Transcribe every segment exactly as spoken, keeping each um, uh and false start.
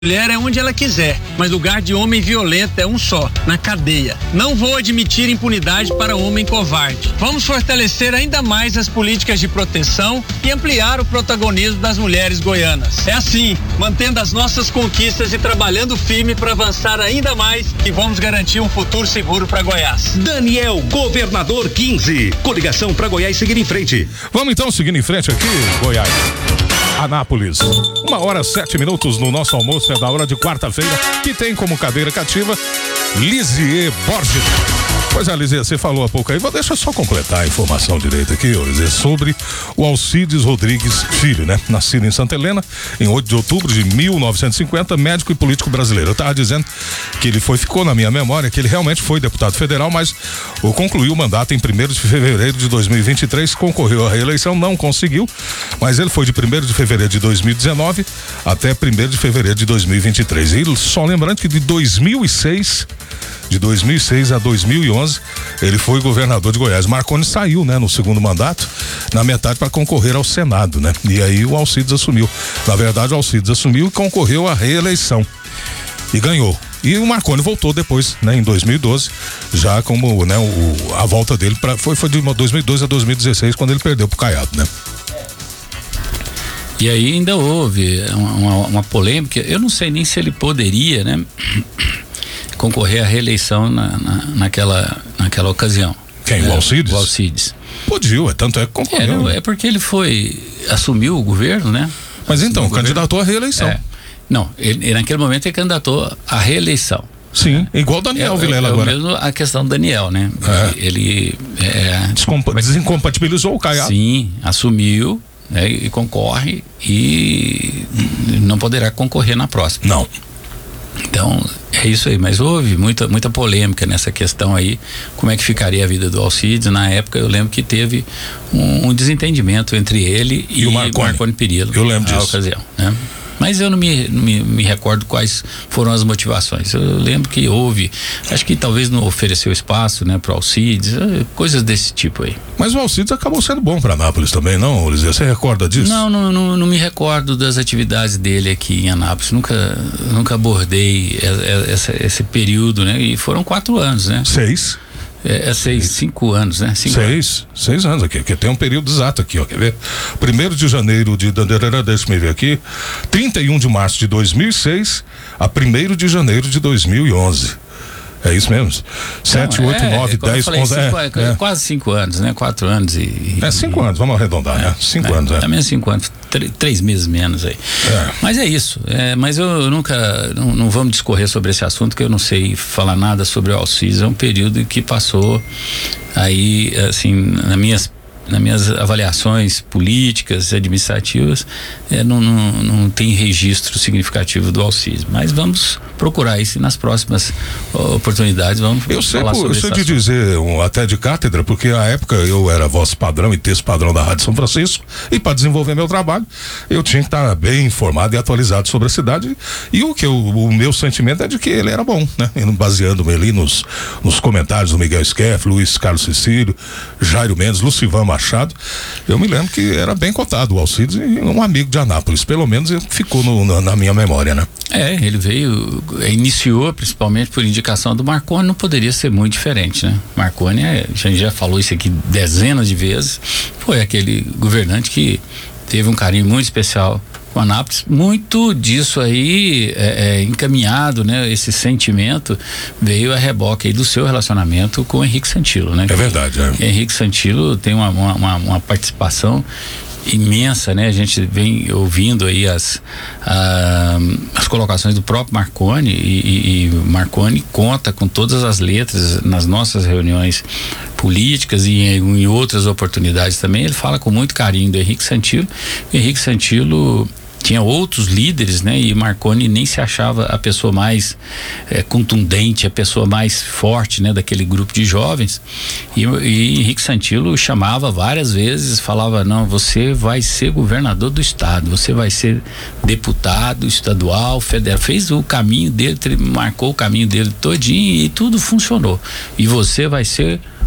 Mulher é onde ela quiser, mas lugar de homem violento é um só, na cadeia. Não vou admitir impunidade para homem covarde. Vamos fortalecer ainda mais as políticas de proteção e ampliar o protagonismo das mulheres goianas. É assim, mantendo as nossas conquistas e trabalhando firme para avançar ainda mais, que vamos garantir um futuro seguro para Goiás. Daniel, governador quinze. Coligação para Goiás seguir em frente. Vamos então seguir em frente aqui, Goiás. Anápolis, uma hora sete minutos no nosso almoço, é da hora de quarta-feira, que tem como cadeira cativa Lisier Borges. Pois é, Lisier, você falou há pouco aí, vou deixa eu só completar a informação direita aqui, Lisier, sobre o Alcides Rodrigues Filho, né? Nascido em Santa Helena, em oito de outubro de mil novecentos e cinquenta, médico e político brasileiro. Eu estava dizendo que ele foi, ficou na minha memória, que ele realmente foi deputado federal, mas o concluiu o mandato em primeiro de fevereiro de dois mil e vinte e três, concorreu à reeleição, não conseguiu, mas ele foi de primeiro de fevereiro de dois mil e dezenove até primeiro de fevereiro de dois mil e vinte e três. E só lembrando que de dois mil e seis, de dois mil e seis a dois mil e onze, ele foi governador de Goiás. Marconi saiu, né, no segundo mandato, na metade para concorrer ao Senado, né? E aí o Alcides assumiu. Na verdade, o Alcides assumiu e concorreu à reeleição. E ganhou. E o Marconi voltou depois, né, em dois mil e doze, já como, né, o, a volta dele pra, foi, foi de dois mil e doze a dois mil e dezesseis, quando ele perdeu pro Caiado, né? E aí ainda houve uma, uma polêmica, eu não sei nem se ele poderia, né, concorrer à reeleição na, na, naquela, naquela ocasião. Quem? É, o Alcides? O Alcides. Podia, tanto é que concorreu. É, é porque ele foi, assumiu o governo, né? Mas então, candidatou à reeleição. É. Não, ele, ele naquele momento ele candidatou à reeleição. Sim, é. Igual o Daniel é, Vilela é, é agora. Mesmo a questão do Daniel, né? É. Ele é, Descompa- desincompatibilizou o Caiado. Sim, assumiu, né, e concorre e não poderá concorrer na próxima. Não. Então, é isso aí, mas houve muita, muita polêmica nessa questão aí, como é que ficaria a vida do Alcides. Na época eu lembro que teve um, um desentendimento entre ele e, e o Marconi, Marconi Perillo. Eu lembro disso. ocasião, né? Mas eu não me, não me, me recordo quais foram as motivações. Eu lembro que houve, acho que talvez não ofereceu espaço, né, para o Alcides, coisas desse tipo aí. Mas o Alcides acabou sendo bom para Anápolis também, não, Lisier? Você recorda disso? Não, não, não, não me recordo das atividades dele aqui em Anápolis. Nunca, nunca abordei essa, esse período, né? E foram quatro anos, né? Seis. É, é seis, cinco anos, né? Cinco seis, anos. seis anos aqui, que tem um período exato aqui, ó, quer ver? Primeiro de janeiro de, deixa eu ver aqui, trinta e um de março de dois mil e seis a primeiro de janeiro de dois mil e onze. É isso mesmo? Sete, oito, nove, dez, onze. É, quase cinco anos, né? Quatro anos e. e é cinco e, anos, vamos arredondar, é, né? Cinco é, anos, é. Também cinco anos, três, três meses menos aí. É. Mas é isso. É, mas eu nunca. Não, não vamos discorrer sobre esse assunto, que eu não sei falar nada sobre o Alcides. É um período que passou aí, assim, nas minhas. nas minhas avaliações políticas, administrativas, é, não, não, não tem registro significativo do Alcides, mas vamos procurar isso nas próximas oportunidades, vamos eu sei, falar por, sobre eu sei esse de assunto. dizer um, até de cátedra, porque na época eu era voz padrão e texto padrão da Rádio São Francisco, e para desenvolver meu trabalho eu tinha que estar bem informado e atualizado sobre a cidade, e o que eu, o meu sentimento é de que ele era bom, né? Baseando-me ali nos, nos comentários do Miguel Skeff, Luiz Carlos Cecílio, Jairo Mendes, Lucivan Machado. Eu me lembro que era bem cotado o Alcides, e um amigo de Anápolis, pelo menos ficou no, na, na minha memória, né? É, ele veio, iniciou principalmente por indicação do Marconi, não poderia ser muito diferente, né? Marconi, é, a gente já falou isso aqui dezenas de vezes, foi aquele governante que teve um carinho muito especial com Anápolis, muito disso aí é, é, encaminhado, né? Esse sentimento veio a reboque aí do seu relacionamento com o Henrique Santilo, né? É verdade, é. Henrique Santilo tem uma, uma, uma participação imensa, né? A gente vem ouvindo aí as ah, as colocações do próprio Marconi e, e, e Marconi conta com todas as letras nas nossas reuniões políticas e em, em outras oportunidades também. Ele fala com muito carinho do Henrique Santilo. O Henrique Santilo tinha outros líderes, né? E Marconi nem se achava a pessoa mais é, contundente, a pessoa mais forte, né? Daquele grupo de jovens. E, e Henrique Santilo chamava várias vezes, falava, não, você vai ser governador do estado, você vai ser deputado estadual, federal. Fez o caminho dele, marcou o caminho dele todinho e tudo funcionou. E você vai ser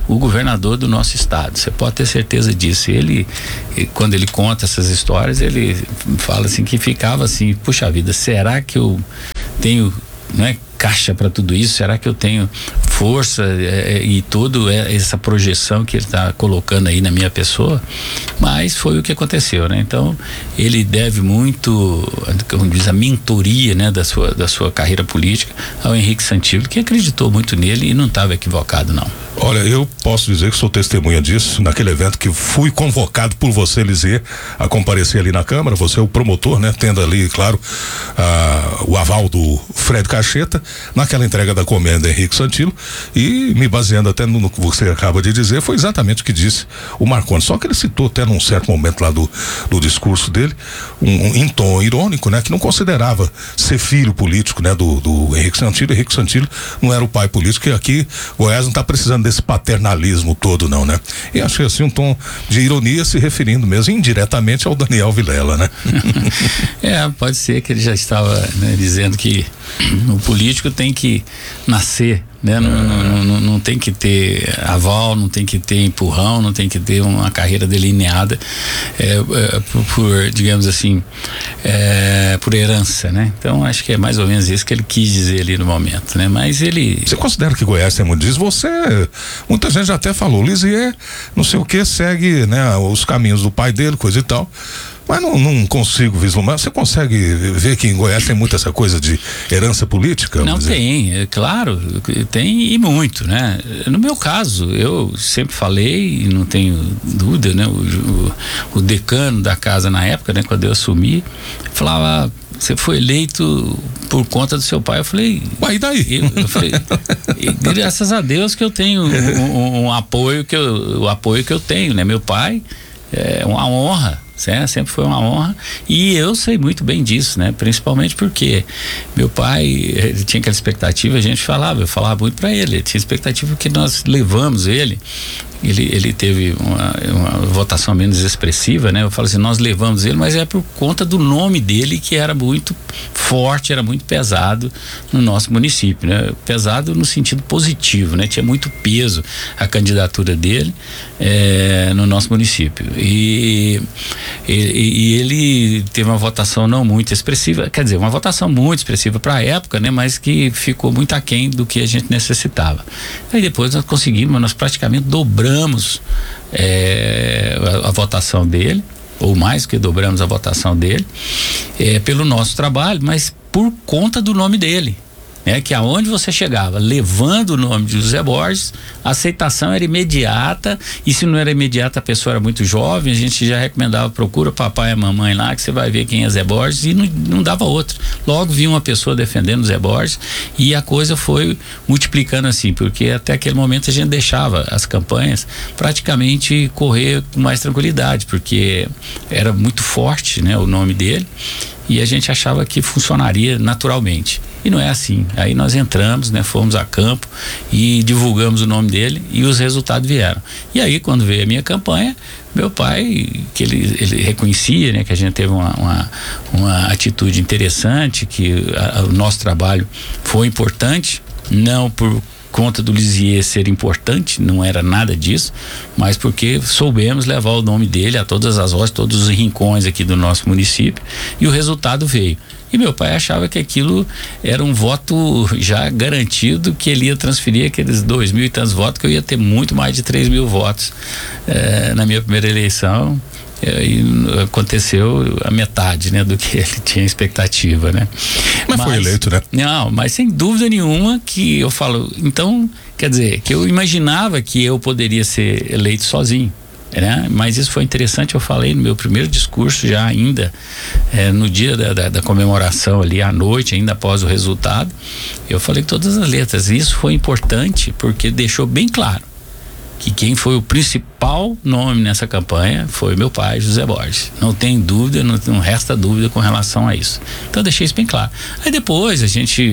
o governador do nosso estado. Você pode ter certeza disso. Ele, quando ele conta essas histórias, ele fala assim que ficava assim, puxa vida, será que eu tenho, né, caixa para tudo isso? Será que eu tenho força é, e toda essa projeção que ele está colocando aí na minha pessoa? Mas foi o que aconteceu, né? Então ele deve muito, como diz, a mentoria, né, da sua, da sua carreira política ao Henrique Santillo, que acreditou muito nele e não estava equivocado, não. Olha, eu posso dizer que sou testemunha disso, naquele evento que fui convocado por você, Lisier, a comparecer ali na Câmara, você é o promotor, né? Tendo ali, claro, a, o aval do Fred Cacheta, naquela entrega da comenda Henrique Santillo, e me baseando até no, no que você acaba de dizer, foi exatamente o que disse o Marconi, só que ele citou até num certo momento lá do, do discurso dele, um, um, em tom irônico, né? Que não considerava ser filho político, né? Do, do Henrique Santillo. Henrique Santillo não era o pai político, e aqui Goiás não está precisando desse paternalismo todo, não, né? E achei assim um tom de ironia, se referindo mesmo indiretamente ao Daniel Vilela, né? É, pode ser que ele já estava, né, dizendo que o político tem que nascer, né? Não, não, não, não tem que ter aval, não tem que ter empurrão, não tem que ter uma carreira delineada é, é, por, por, digamos assim, é, por herança, né? Então acho que é mais ou menos isso que ele quis dizer ali no momento, né? Mas ele... Você considera que Goiás tem muito disso? Você, muita gente já até falou, Lisier, não sei o que, segue, né, os caminhos do pai dele, coisa e tal. Mas não, não consigo vislumbrar. Você consegue ver que em Goiás tem muito essa coisa de herança política? Não tem, é claro, tem e muito, né? No meu caso, eu sempre falei, e não tenho dúvida, né? O, o, o decano da casa na época, né? Quando eu assumi, falava, você foi eleito por conta do seu pai. Eu falei, mas e daí? Eu, eu falei, graças a Deus que eu tenho um, um, um apoio que eu, o apoio que eu tenho, né? Meu pai é uma honra. É, sempre foi uma honra, e eu sei muito bem disso, né? Principalmente porque meu pai, ele tinha aquela expectativa, a gente falava, eu falava muito para ele, ele tinha expectativa que nós levamos ele. Ele, ele teve uma, uma votação menos expressiva, né? Eu falo assim, nós levamos ele, mas é por conta do nome dele, que era muito forte, era muito pesado no nosso município, né? Pesado no sentido positivo, né? Tinha muito peso a candidatura dele é, no nosso município. E, e, e ele teve uma votação não muito expressiva, quer dizer, uma votação muito expressiva para a época, né? Mas que ficou muito aquém do que a gente necessitava. Aí depois nós conseguimos, nós praticamente dobramos É, a, a votação dele, ou mais que dobramos a votação dele, é, pelo nosso trabalho, mas por conta do nome dele, né? Que aonde você chegava levando o nome de José Borges, a aceitação era imediata, e se não era imediata, a pessoa era muito jovem, a gente já recomendava, procura o papai e a mamãe lá que você vai ver quem é Zé Borges, e não, não dava outro. Logo vinha uma pessoa defendendo Zé Borges, e a coisa foi multiplicando assim, porque até aquele momento a gente deixava as campanhas praticamente correr com mais tranquilidade, porque era muito forte, né, o nome dele, e a gente achava que funcionaria naturalmente, e não é assim. Aí nós entramos, né, fomos a campo e divulgamos o nome dele, e os resultados vieram. E aí quando veio a minha campanha, meu pai, que ele, ele reconhecia, né, que a gente teve uma, uma, uma atitude interessante, que a, a, o nosso trabalho foi importante, não por conta do Lisier ser importante, não era nada disso, mas porque soubemos levar o nome dele a todas as roças, todos os rincões aqui do nosso município, e o resultado veio. E meu pai achava que aquilo era um voto já garantido, que ele ia transferir aqueles dois mil e tantos votos, que eu ia ter muito mais de três mil votos eh, na minha primeira eleição. E aconteceu a metade, né, do que ele tinha expectativa, né? Mas, mas foi eleito, né? Não, mas sem dúvida nenhuma que eu falo, então, quer dizer, que eu imaginava que eu poderia ser eleito sozinho, né? Mas isso foi interessante, eu falei no meu primeiro discurso já ainda, é, no dia da, da, da comemoração ali à noite, ainda após o resultado, eu falei todas as letras. Isso foi importante porque deixou bem claro que quem foi o principal nome nessa campanha foi meu pai, José Borges. Não tem dúvida, não, não resta dúvida com relação a isso. Então eu deixei isso bem claro. Aí depois a gente teve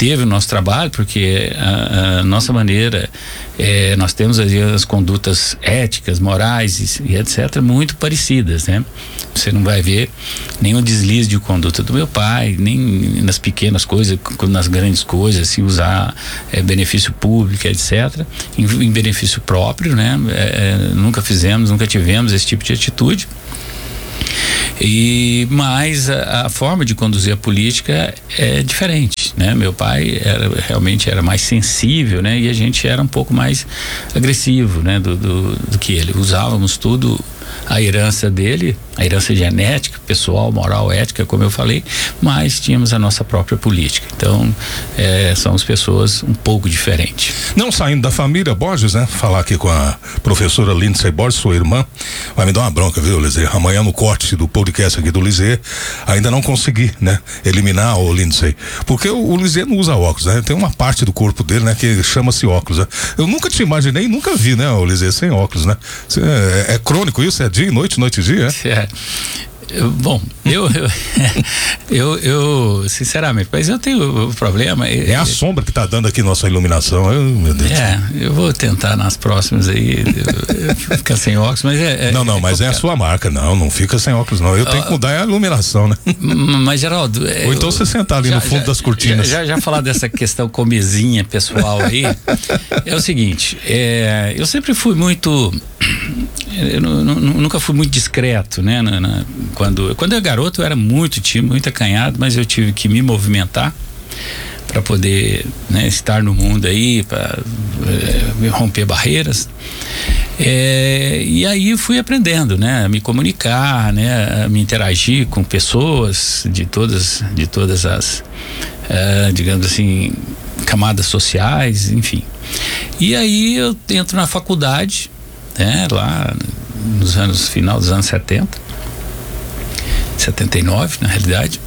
teve o nosso trabalho, porque a, a nossa maneira, é, nós temos as, as condutas éticas, morais e, e etcétera muito parecidas, né? Você não vai ver nenhum deslize de conduta do meu pai, nem nas pequenas coisas, nas grandes coisas, se usar é, benefício público, etcétera, em, em benefício próprio, né? É, nunca fizemos, nunca tivemos esse tipo de atitude. E mas a, a forma de conduzir a política é diferente, né? Meu pai era realmente era mais sensível, né? E a gente era um pouco mais agressivo, né? Do, do, do que ele. Usávamos tudo, a herança dele, a herança genética, pessoal, moral, ética, como eu falei, mas tínhamos a nossa própria política. Então, é, somos pessoas um pouco diferentes. Não saindo da família Borges, né? Falar aqui com a professora Lindsay Borges, sua irmã, vai me dar uma bronca, viu, Lizê? Amanhã no corte do podcast aqui do Lizê, ainda não consegui, né? Eliminar o Lindsay. Porque o, o Lizê não usa óculos, né? Tem uma parte do corpo dele, né? Que chama-se óculos, né? Eu nunca te imaginei, nunca vi, né, o Lizê sem óculos, né? Cê, é, é crônico isso? É dia e noite, noite e dia, é? É. Eu, bom, eu eu, eu eu sinceramente, mas eu tenho o problema. É, é a sombra que tá dando aqui nossa iluminação. Eu, meu Deus. É, eu vou tentar nas próximas aí ficar sem óculos, mas é. é não, não, é mas é a sua marca, não, não fica sem óculos, não. Eu tenho que mudar a iluminação, né? Mas, Geraldo. Ou então eu, você sentar ali já, no fundo já, das cortinas. Já, já, já falar dessa questão comezinha pessoal aí, é o seguinte, é, eu sempre fui muito. Eu nunca fui muito discreto, né? Na, na, quando, quando eu era garoto, eu era muito tímido, muito acanhado, mas eu tive que me movimentar para poder, né, estar no mundo aí, para é, romper barreiras. É, e aí eu fui aprendendo, né? A me comunicar, né? A me interagir com pessoas de todas, de todas as, é, digamos assim, camadas sociais, enfim. E aí eu entro na faculdade, né, lá nos anos, final dos anos setenta, setenta e nove na realidade,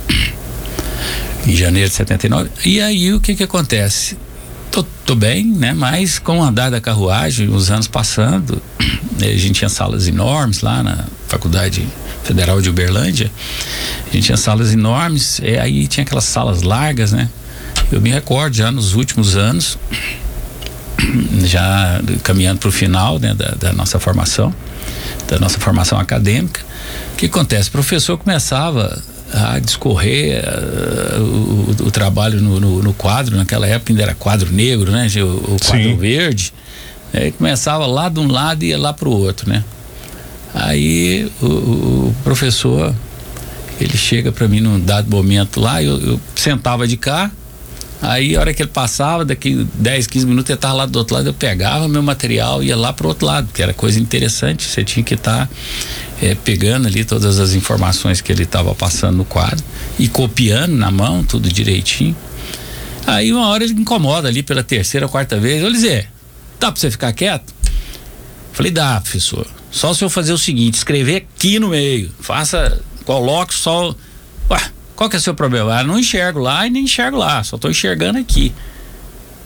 em janeiro de setenta e nove, e aí o que que acontece? Tô, tô bem, né, mas com o andar da carruagem, os anos passando, a gente tinha salas enormes lá na Faculdade Federal de Uberlândia, a gente tinha salas enormes, e aí tinha aquelas salas largas, né, eu me recordo já nos últimos anos, já caminhando para o final, né, da, da nossa formação, da nossa formação acadêmica. O que acontece? O professor começava a discorrer uh, o, o trabalho no, no, no quadro, naquela época ainda era quadro negro, né, o, o quadro Sim. verde, né, começava lá de um lado e ia lá para o outro, né. Aí o, o professor, ele chega para mim num dado momento lá, eu, eu sentava de cá. Aí a hora que ele passava, daqui dez, quinze minutos ele estava lá do outro lado, eu pegava meu material e ia lá pro outro lado, que era coisa interessante, você tinha que estar tá, é, pegando ali todas as informações que ele estava passando no quadro e copiando na mão, tudo direitinho. Aí uma hora ele me incomoda ali pela terceira ou quarta vez, ô Lizê, dá pra você ficar quieto? Falei, dá, professor, só se eu fazer o seguinte, escrever aqui no meio, faça, coloque só, ué, qual que é o seu problema? Ah, não enxergo lá e nem enxergo lá, só tô enxergando aqui.